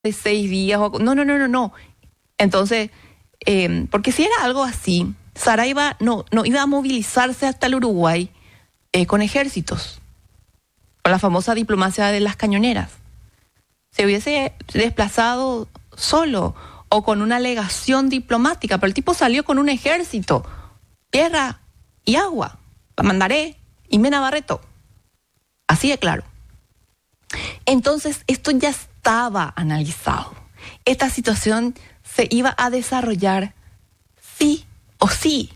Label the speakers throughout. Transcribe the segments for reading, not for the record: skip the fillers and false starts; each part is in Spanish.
Speaker 1: de 6 días. No. Entonces, porque si era algo así, Saraiva no iba a movilizarse hasta el Uruguay con ejércitos, con la famosa diplomacia de las cañoneras. Se hubiese desplazado solo o con una legación diplomática, pero el tipo salió con un ejército, tierra y agua, Mandaré y Mena Barreto. Así de claro. Entonces, esto ya estaba analizado. Esta situación se iba a desarrollar sí o sí.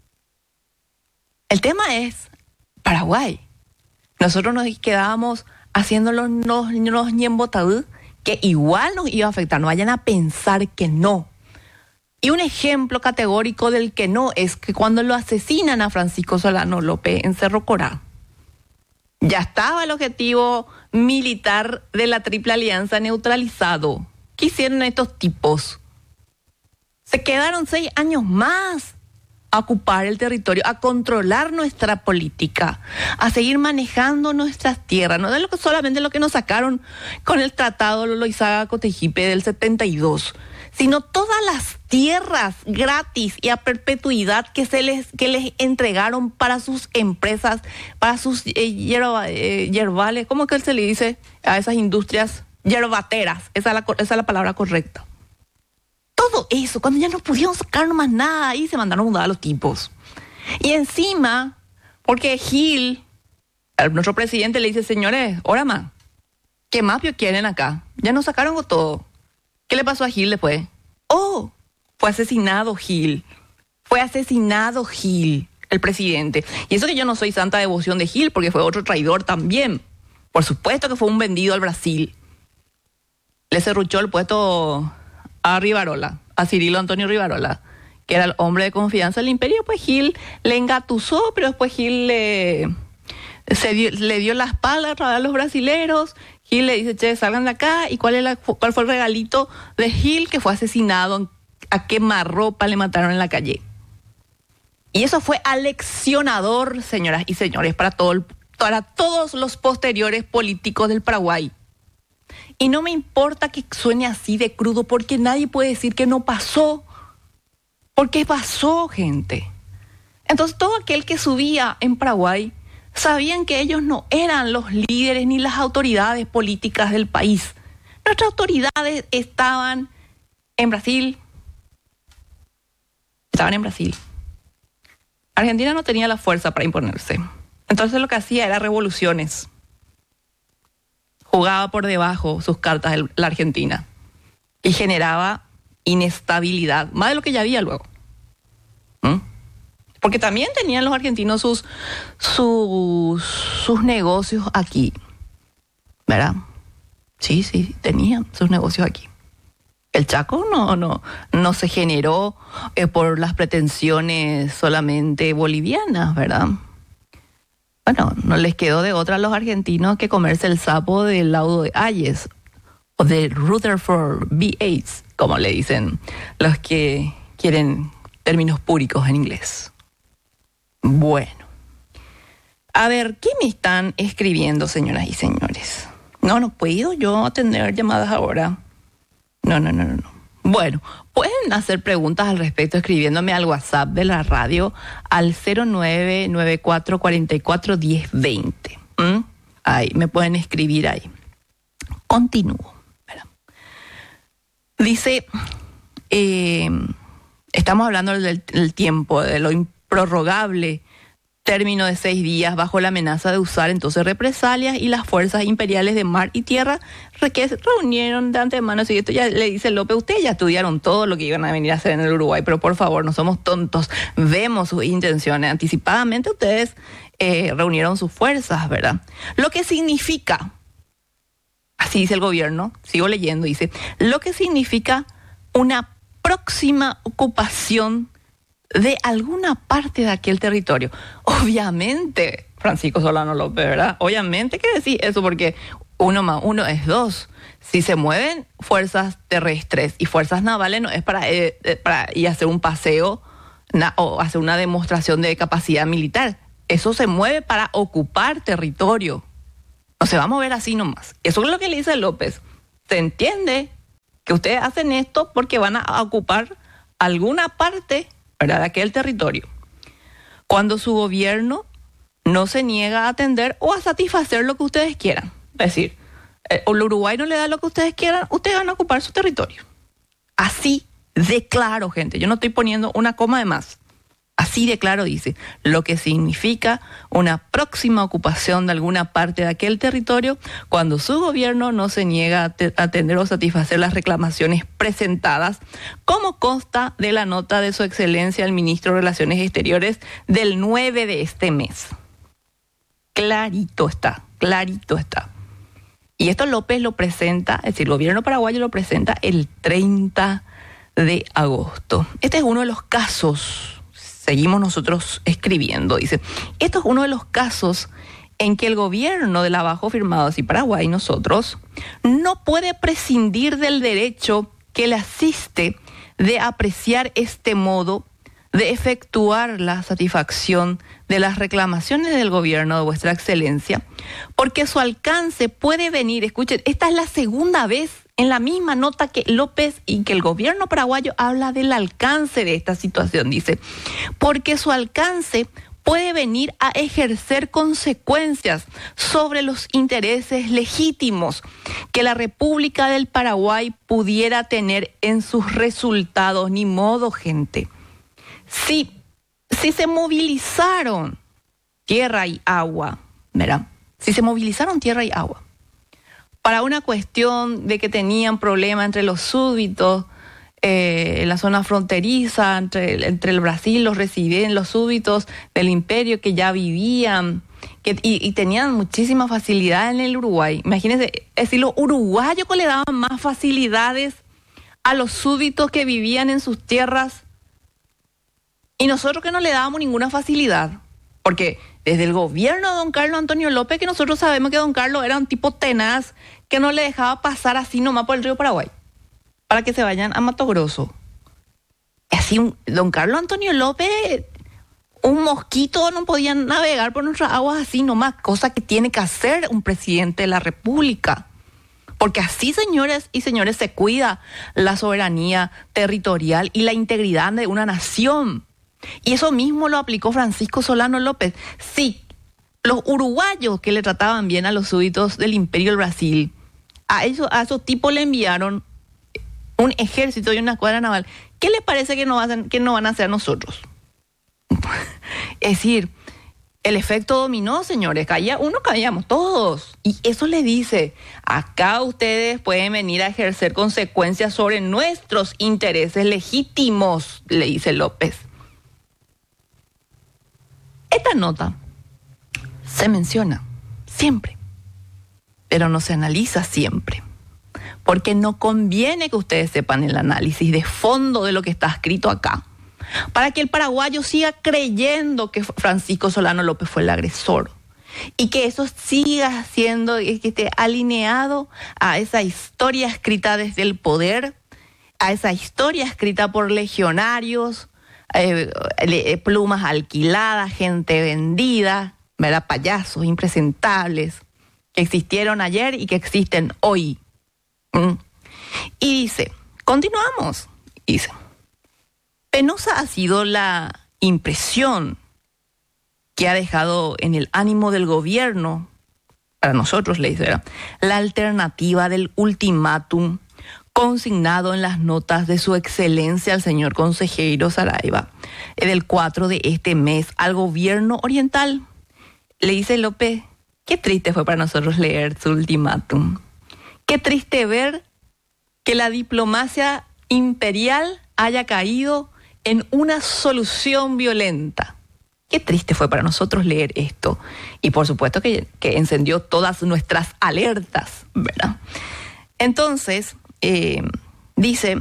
Speaker 1: El tema es Paraguay. Nosotros nos quedábamos haciendo los ñembotadú, que igual nos iba a afectar. No vayan a pensar que no. Y un ejemplo categórico del que no es que cuando lo asesinan a Francisco Solano López en Cerro Corá, ya estaba el objetivo militar de la Triple Alianza neutralizado. ¿Qué hicieron estos tipos? Se quedaron 6 años más a ocupar el territorio, a controlar nuestra política, a seguir manejando nuestras tierras, no de solamente lo que nos sacaron con el Tratado Loizaga-Cotegipe del 72, sino todas las tierras gratis y a perpetuidad que les entregaron para sus empresas, para sus yerbales, ¿cómo que se le dice a esas industrias? Yerbateras, esa es la palabra correcta. Todo eso, cuando ya no pudieron sacar más nada, ahí se mandaron a mudar a los tipos. Y encima, porque Gil, nuestro presidente, le dice, señores, ahora más, ¿qué más quieren acá? Ya nos sacaron con todo. ¿Qué le pasó a Gil después? Oh, fue asesinado Gil, el presidente. Y eso que yo no soy santa devoción de Gil, porque fue otro traidor también. Por supuesto que fue un vendido al Brasil. Le serruchó el puesto a Rivarola, a Cirilo Antonio Rivarola, que era el hombre de confianza del imperio. Pues Gil le engatusó, pero después Gil le dio la espalda a los brasileros. Gil le dice, che, salgan de acá. ¿Y cuál fue el regalito de Gil? Que fue asesinado, a quemarropa le mataron en la calle. Y eso fue aleccionador, señoras y señores, para todos los posteriores políticos del Paraguay. Y no me importa que suene así de crudo, porque nadie puede decir que no pasó. Porque pasó, gente. Entonces, todo aquel que subía en Paraguay sabían que ellos no eran los líderes ni las autoridades políticas del país. Nuestras autoridades estaban en Brasil. Argentina no tenía la fuerza para imponerse. Entonces lo que hacía era revoluciones. Jugaba por debajo sus cartas la Argentina y generaba inestabilidad, más de lo que ya había luego. Porque también tenían los argentinos sus negocios aquí, ¿verdad? Sí, tenían sus negocios aquí. El Chaco no se generó por las pretensiones solamente bolivianas, ¿verdad? Bueno, no les quedó de otra a los argentinos que comerse el sapo del laudo de Hayes o de Rutherford B. Hayes, como le dicen los que quieren términos púricos en inglés. Bueno, a ver, ¿qué me están escribiendo, señoras y señores? No puedo yo atender llamadas ahora. No. Bueno, pueden hacer preguntas al respecto escribiéndome al WhatsApp de la radio al 0994441020. Ahí, me pueden escribir ahí. Continúo. Dice, estamos hablando del tiempo, de lo improrrogable término de 6 días bajo la amenaza de usar entonces represalias, y las fuerzas imperiales de mar y tierra que se reunieron de antemano. Y esto ya le dice López, ustedes ya estudiaron todo lo que iban a venir a hacer en el Uruguay, pero por favor, no somos tontos, vemos sus intenciones. Anticipadamente ustedes reunieron sus fuerzas, ¿verdad? Lo que significa, así dice el gobierno, sigo leyendo, dice, lo que significa una próxima ocupación de alguna parte de aquel territorio. Obviamente, Francisco Solano López, ¿verdad? Obviamente que decir eso, porque 1 más 1 es 2. Si se mueven fuerzas terrestres y fuerzas navales, no es para ir a hacer un paseo o hacer una demostración de capacidad militar. Eso se mueve para ocupar territorio. No se va a mover así nomás. Eso es lo que le dice López. ¿Se entiende? que ustedes hacen esto porque van a ocupar alguna parte, ¿verdad?, de aquel territorio. Cuando su gobierno no se niega a atender o a satisfacer lo que ustedes quieran. Es decir, el Uruguay no le da lo que ustedes quieran, ustedes van a ocupar su territorio. Así de claro, gente. Yo no estoy poniendo una coma de más. Así de claro dice, lo que significa una próxima ocupación de alguna parte de aquel territorio cuando su gobierno no se niega a atender o satisfacer las reclamaciones presentadas, como consta de la nota de su excelencia el ministro de Relaciones Exteriores del 9 de este mes. Clarito está, clarito está. Y esto López lo presenta, es decir, el gobierno paraguayo lo presenta el 30 de agosto. Este es uno de los casos. Seguimos nosotros escribiendo, dice. Esto es uno de los casos en que el gobierno de la Abajo Firmados y Paraguay, nosotros, no puede prescindir del derecho que le asiste de apreciar este modo de efectuar la satisfacción de las reclamaciones del gobierno de vuestra excelencia, porque su alcance puede venir, escuchen, esta es la segunda vez en la misma nota que López y que el gobierno paraguayo habla del alcance de esta situación, dice, porque su alcance puede venir a ejercer consecuencias sobre los intereses legítimos que la República del Paraguay pudiera tener en sus resultados. Ni modo, gente. Si se movilizaron tierra y agua, ¿verdad? Si se movilizaron tierra y agua para una cuestión de que tenían problema entre los súbditos, en la zona fronteriza, entre el Brasil, los súbditos del imperio que ya vivían y tenían muchísima facilidad en el Uruguay. Imagínense, es decir, los uruguayos que le daban más facilidades a los súbditos que vivían en sus tierras y nosotros que no le dábamos ninguna facilidad. Porque desde el gobierno de don Carlos Antonio López, que nosotros sabemos que don Carlos era un tipo tenaz que no le dejaba pasar así nomás por el río Paraguay para que se vayan a Mato Grosso. Así, don Carlos Antonio López, un mosquito no podía navegar por nuestras aguas así nomás, cosa que tiene que hacer un presidente de la República. Porque así, señores y señores, se cuida la soberanía territorial y la integridad de una nación. Y eso mismo lo aplicó Francisco Solano López. Sí, los uruguayos que le trataban bien a los súbditos del Imperio del Brasil, a esos tipos le enviaron un ejército y una escuadra naval. ¿Qué les parece que no van a hacer a nosotros? Es decir, el efecto dominó, señores. Caía uno, caíamos todos. Y eso le dice, acá ustedes pueden venir a ejercer consecuencias sobre nuestros intereses legítimos, le dice López. Esta nota se menciona siempre, pero no se analiza siempre, porque no conviene que ustedes sepan el análisis de fondo de lo que está escrito acá, para que el paraguayo siga creyendo que Francisco Solano López fue el agresor y que eso siga siendo, que esté alineado a esa historia escrita desde el poder, a esa historia escrita por legionarios, plumas alquiladas, gente vendida, ¿verdad? Payasos impresentables que existieron ayer y que existen hoy. Y dice, continuamos, dice, penosa ha sido la impresión que ha dejado en el ánimo del gobierno, para nosotros, le dice, ¿verdad?, la alternativa del ultimátum consignado en las notas de su excelencia el señor consejero Saraiva del 4 de este mes al gobierno oriental. Le dice López, qué triste fue para nosotros leer su ultimátum. Qué triste ver que la diplomacia imperial haya caído en una solución violenta. Qué triste fue para nosotros leer esto. Y por supuesto que encendió todas nuestras alertas, ¿verdad? Entonces, dice,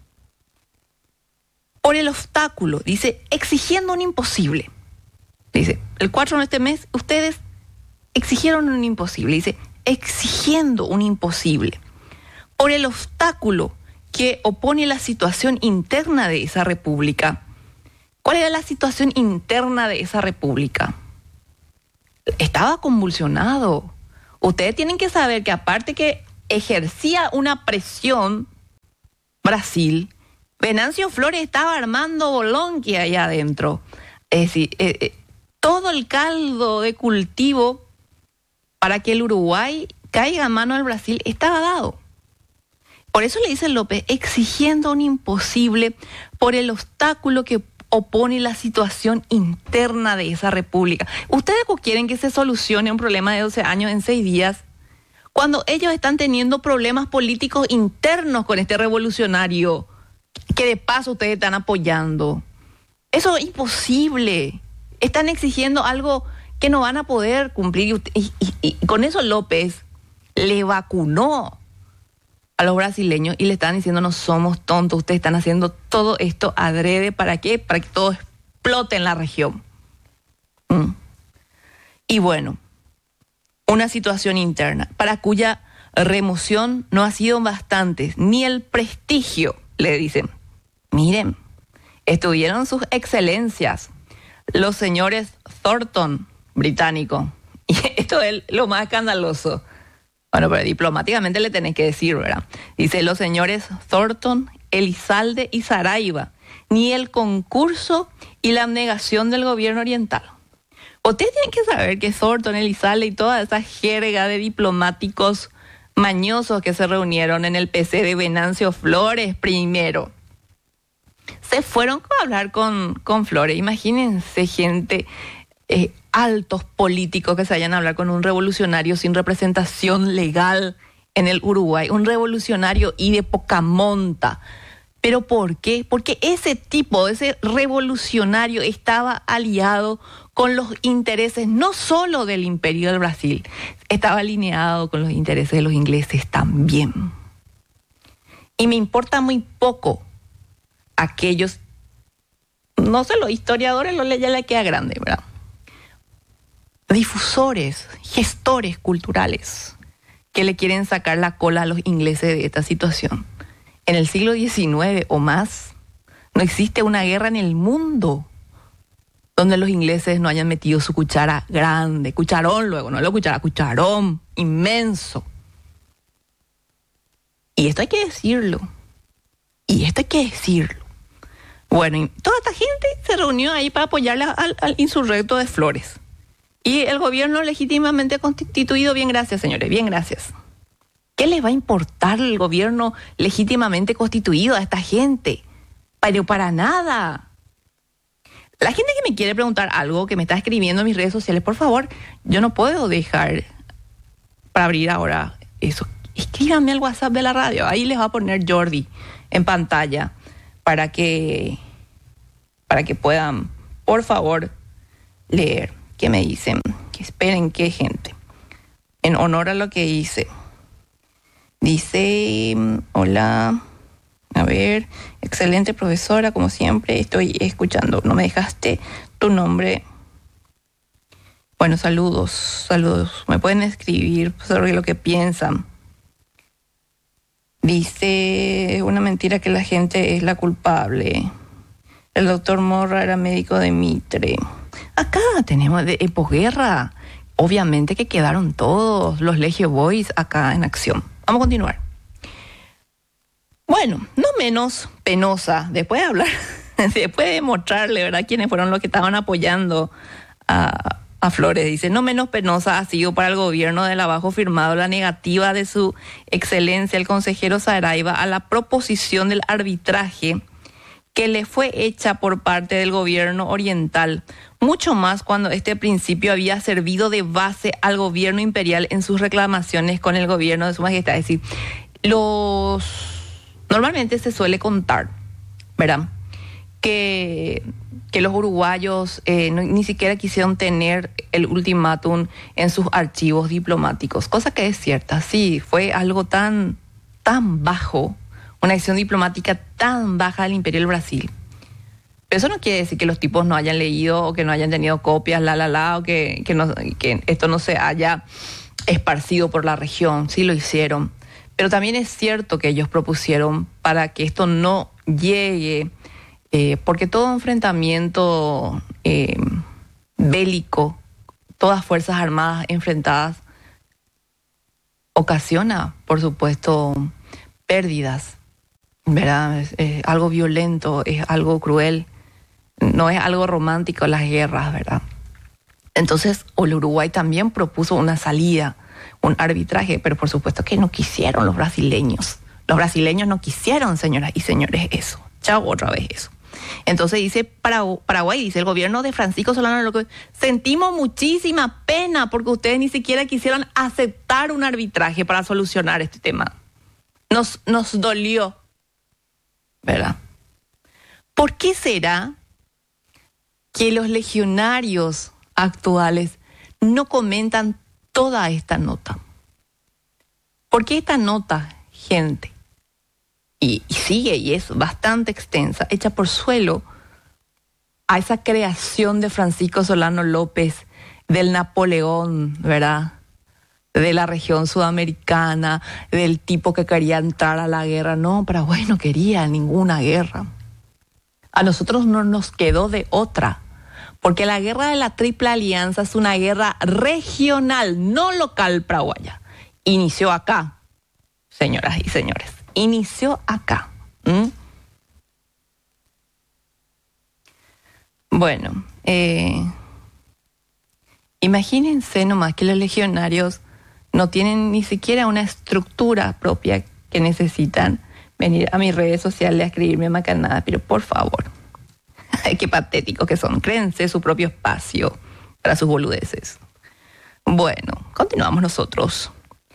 Speaker 1: por el obstáculo, dice, exigiendo un imposible. Dice, el 4 de este mes, ustedes exigieron un imposible. Dice, exigiendo un imposible. Por el obstáculo que opone la situación interna de esa república. ¿Cuál era la situación interna de esa república? Estaba convulsionado. Ustedes tienen que saber que aparte que ejercía una presión Brasil, Venancio Flores estaba armando bolonquia ahí adentro. Es decir, todo el caldo de cultivo para que el Uruguay caiga a mano del Brasil estaba dado. Por eso le dice López, exigiendo un imposible por el obstáculo que opone la situación interna de esa república. ¿Ustedes quieren que se solucione un problema de 12 años en 6 días? Cuando ellos están teniendo problemas políticos internos con este revolucionario, que de paso ustedes están apoyando. Eso es imposible. Están exigiendo algo que no van a poder cumplir. Y con eso López le vacunó a los brasileños y le están diciendo, no somos tontos, ustedes están haciendo todo esto adrede. ¿Para qué? Para que todo explote en la región. Y bueno, una situación interna para cuya remoción no ha sido bastante, ni el prestigio, le dicen. Miren, estuvieron sus excelencias, los señores Thornton, británico, y esto es lo más escandaloso. Bueno, pero diplomáticamente le tenés que decir, ¿verdad? Dice, los señores Thornton, Elizalde y Saraiva, ni el concurso y la abnegación del gobierno oriental. Ustedes tienen que saber que Thornton, Elizalde y toda esa jerga de diplomáticos mañosos que se reunieron en el PC de Venancio Flores primero, se fueron a hablar con Flores. Imagínense gente... altos políticos que se vayan a hablar con un revolucionario sin representación legal en el Uruguay, un revolucionario y de poca monta. ¿Pero por qué? Porque ese revolucionario estaba aliado con los intereses no solo del Imperio del Brasil, estaba alineado con los intereses de los ingleses también. Y me importa muy poco aquellos, no sé, los historiadores, ya le queda grande, ¿verdad? Difusores, gestores culturales que le quieren sacar la cola a los ingleses de esta situación. En el siglo XIX o más, no existe una guerra en el mundo donde los ingleses no hayan metido su cuchara grande, cucharón luego, no lo cuchara, cucharón inmenso. Y esto hay que decirlo. Bueno, y toda esta gente se reunió ahí para apoyarle al insurrecto de Flores. Y el gobierno legítimamente constituido, bien gracias, señores, bien gracias. ¿Qué les va a importar el gobierno legítimamente constituido a esta gente? Pero para nada. La gente que me quiere preguntar algo, que me está escribiendo en mis redes sociales, por favor, yo no puedo dejar para abrir ahora eso. Escríbanme al WhatsApp de la radio, ahí les va a poner Jordi en pantalla para que puedan, por favor, leer. ¿Qué me dicen? Que esperen, qué gente. En honor a lo que hice. Dice, hola, a ver, excelente profesora, como siempre, estoy escuchando. No me dejaste tu nombre. Bueno, saludos. Me pueden escribir sobre lo que piensan. Dice, es una mentira que la gente es la culpable. El doctor Morra era médico de Mitre. Acá tenemos de posguerra. Obviamente que quedaron todos los Legio Boys acá en acción. Vamos a continuar. Bueno, no menos penosa, después de hablar, después de mostrarle, ¿verdad?, quiénes fueron los que estaban apoyando a Flores. Dice, no menos penosa ha sido para el gobierno del abajo firmado la negativa de su excelencia, el consejero Saraiva, a la proposición del arbitraje que le fue hecha por parte del gobierno oriental, mucho más cuando este principio había servido de base al gobierno imperial en sus reclamaciones con el gobierno de su majestad. Es decir, normalmente se suele contar, ¿verdad?, que los uruguayos ni siquiera quisieron tener el ultimátum en sus archivos diplomáticos, cosa que es cierta. Sí, fue algo tan bajo, una acción diplomática tan baja del Imperio del Brasil. Pero eso no quiere decir que los tipos no hayan leído o que no hayan tenido copias, o que esto no se haya esparcido por la región. Sí lo hicieron. Pero también es cierto que ellos propusieron para que esto no llegue, porque todo enfrentamiento bélico, todas fuerzas armadas enfrentadas, ocasiona, por supuesto, pérdidas. ¿verdad? Es algo violento, es algo cruel, no es algo romántico las guerras, ¿verdad? Entonces, el Uruguay también propuso una salida, un arbitraje, pero por supuesto que no quisieron los brasileños. Los brasileños no quisieron, señoras y señores, eso. Chao, otra vez eso. Entonces dice Paraguay, dice el gobierno de Francisco Solano, sentimos muchísima pena porque ustedes ni siquiera quisieron aceptar un arbitraje para solucionar este tema. Nos dolió, ¿verdad? ¿Por qué será que los legionarios actuales no comentan toda esta nota? Porque esta nota, gente, y sigue, y es bastante extensa, echa por suelo a esa creación de Francisco Solano López, del Napoleón, ¿verdad? De la región sudamericana, del tipo que quería entrar a la guerra. No, Paraguay no quería ninguna guerra. A nosotros no nos quedó de otra, porque la guerra de la Triple Alianza es una guerra regional, no local paraguaya. Inició acá, señoras y señores. Inició acá. Bueno, imagínense nomás que los legionarios no tienen ni siquiera una estructura propia, que necesitan venir a mis redes sociales a escribirme macanada, pero por favor, qué patéticos que son, créense su propio espacio para sus boludeces. Bueno, continuamos nosotros.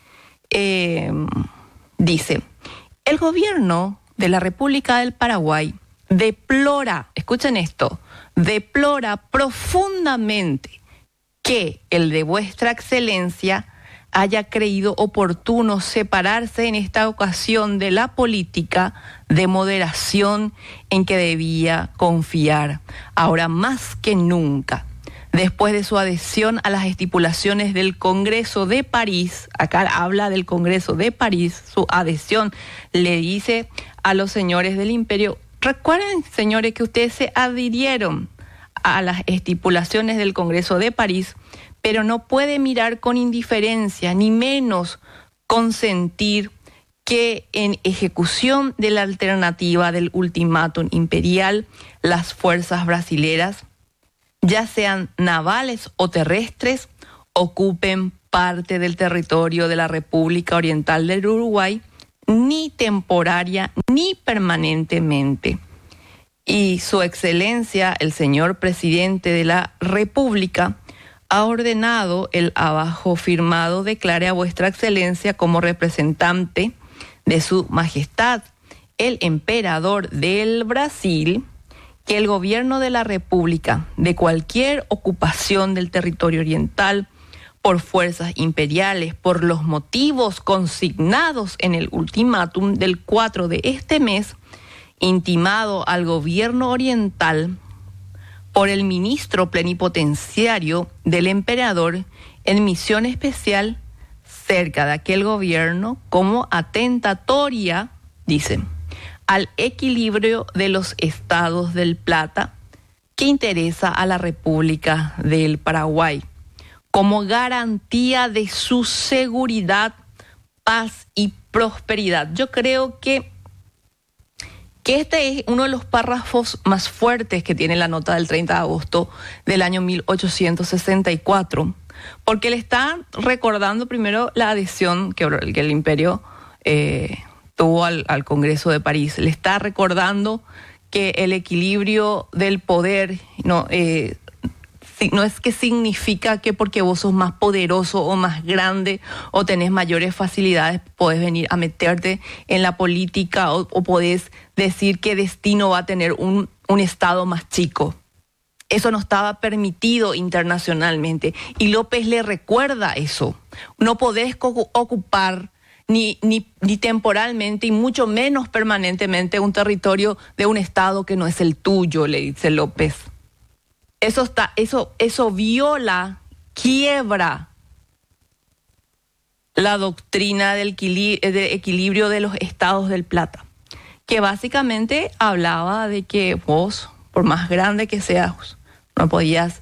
Speaker 1: Dice, el gobierno de la República del Paraguay deplora, escuchen esto, deplora profundamente que el de vuestra excelencia haya creído oportuno separarse en esta ocasión de la política de moderación en que debía confiar, ahora más que nunca, después de su adhesión a las estipulaciones del Congreso de París. Acá habla del Congreso de París, su adhesión, le dice a los señores del imperio, recuerden, señores, que ustedes se adhirieron a las estipulaciones del Congreso de París, pero no puede mirar con indiferencia, ni menos consentir que en ejecución de la alternativa del ultimátum imperial, las fuerzas brasileras, ya sean navales o terrestres, ocupen parte del territorio de la República Oriental del Uruguay, ni temporaria ni permanentemente. Y su excelencia, el señor presidente de la República, ha ordenado el abajo firmado declare a vuestra excelencia como representante de su majestad, el emperador del Brasil, que el gobierno de la República, de cualquier ocupación del territorio oriental por fuerzas imperiales, por los motivos consignados en el ultimátum del 4 de este mes, intimado al gobierno oriental por el ministro plenipotenciario del emperador en misión especial cerca de aquel gobierno como atentatoria, dicen, al equilibrio de los estados del Plata que interesa a la República del Paraguay, como garantía de su seguridad, paz y prosperidad. Yo creo que este es uno de los párrafos más fuertes que tiene la nota del 30 de agosto del año 1864, porque le está recordando primero la adhesión que el imperio tuvo al Congreso de París. Le está recordando que el equilibrio del poder no es que significa que porque vos sos más poderoso o más grande o tenés mayores facilidades podés venir a meterte en la política o podés decir qué destino va a tener un Estado más chico. Eso no estaba permitido internacionalmente y López le recuerda eso. No podés ocupar ni temporalmente y mucho menos permanentemente un territorio de un Estado que no es el tuyo, le dice López. Eso viola, quiebra la doctrina del equilibrio de los estados del Plata, que básicamente hablaba de que vos, por más grande que seas, no podías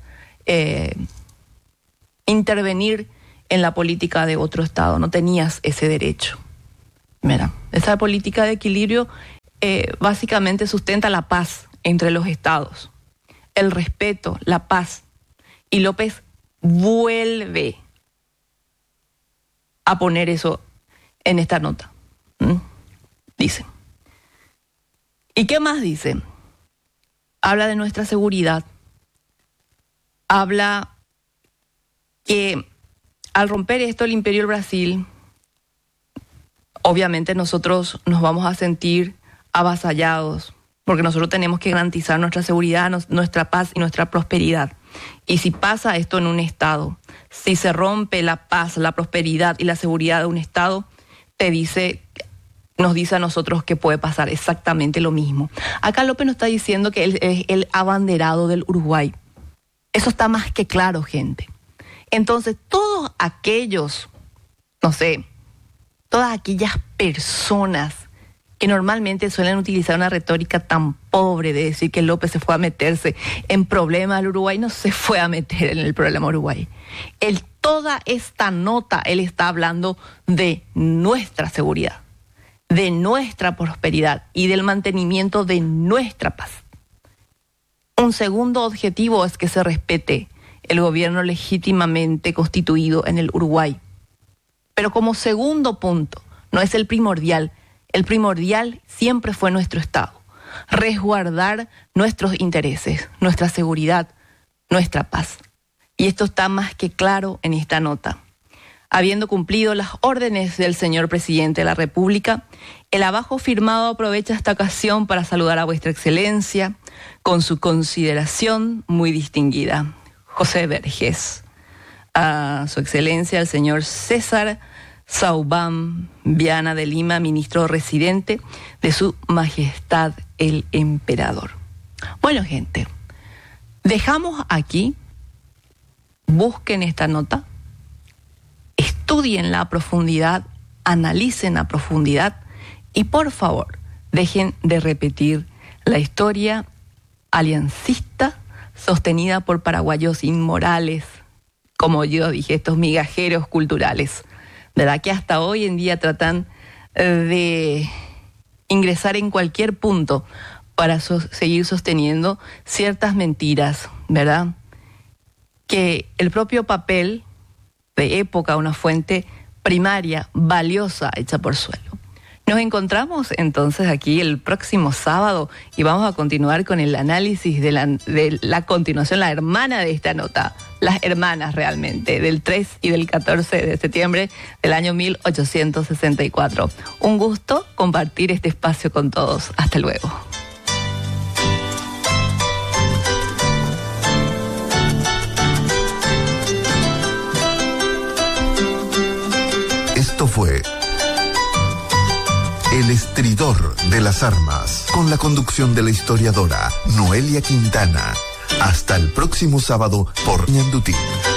Speaker 1: intervenir en la política de otro estado, no tenías ese derecho. Mira, esa política de equilibrio básicamente sustenta la paz entre los estados, el respeto, la paz. Y López vuelve a poner eso en esta nota. Dice. ¿Y qué más dice? Habla de nuestra seguridad. Habla que al romper esto el Imperio del Brasil, obviamente nosotros nos vamos a sentir avasallados, porque nosotros tenemos que garantizar nuestra seguridad, nuestra paz y nuestra prosperidad. Y si pasa esto en un estado, si se rompe la paz, la prosperidad y la seguridad de un estado, nos dice a nosotros que puede pasar exactamente lo mismo. Acá López nos está diciendo que él es el abanderado del Uruguay. Eso está más que claro, gente. Entonces, todos aquellos, todas aquellas personas que normalmente suelen utilizar una retórica tan pobre de decir que López se fue a meterse en problemas del Uruguay, no se fue a meter en el problema Uruguay. Toda esta nota, él está hablando de nuestra seguridad, de nuestra prosperidad y del mantenimiento de nuestra paz. Un segundo objetivo es que se respete el gobierno legítimamente constituido en el Uruguay. Pero como segundo punto, no es el primordial siempre fue nuestro Estado. Resguardar nuestros intereses, nuestra seguridad, nuestra paz. Y esto está más que claro en esta nota. Habiendo cumplido las órdenes del señor presidente de la República, el abajo firmado aprovecha esta ocasión para saludar a vuestra excelencia con su consideración muy distinguida, José Vergés, a su excelencia el señor César Saubán Viana de Lima, ministro residente de su majestad el emperador. Bueno, gente, dejamos aquí, busquen esta nota, estudien a profundidad, analicen a profundidad y por favor dejen de repetir la historia aliancista sostenida por paraguayos inmorales, como yo dije, estos migajeros culturales, ¿verdad? Que hasta hoy en día tratan de ingresar en cualquier punto para seguir sosteniendo ciertas mentiras, ¿verdad? Que el propio papel de época, una fuente primaria, valiosa, hecha por suelo. Nos encontramos entonces aquí el próximo sábado y vamos a continuar con el análisis de la continuación, la hermana de esta nota, las hermanas realmente, del 3 y del 14 de septiembre del año 1864. Un gusto compartir este espacio con todos. Hasta luego.
Speaker 2: Esto fue El Estridor de las Armas, con la conducción de la historiadora Noelia Quintana. Hasta el próximo sábado por Ñandutí.